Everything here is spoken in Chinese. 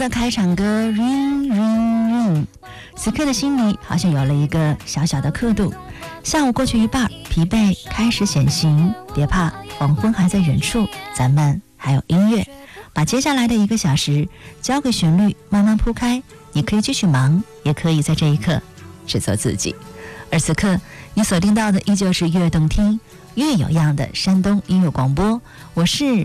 的开场歌 Ring Ring Ring， 此刻的心里好像有了一个小小的刻度。下午过去一半，疲惫开始显形，别怕，黄昏还在远处，咱们还有音乐，把接下来的1个小时交给旋律慢慢铺开。你可以继续忙，也可以在这一刻只做自己。而此刻你锁定到的依旧是悦动听越有样的山东音乐广播，我是